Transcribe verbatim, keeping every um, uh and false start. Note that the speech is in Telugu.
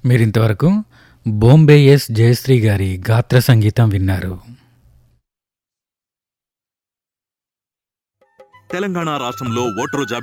మీరింతవరకు బొంబే ఎస్ జయశ్రీ గారి గాత్ర సంగీతం విన్నారు. తెలంగాణ రాష్ట్రంలో ఓటరు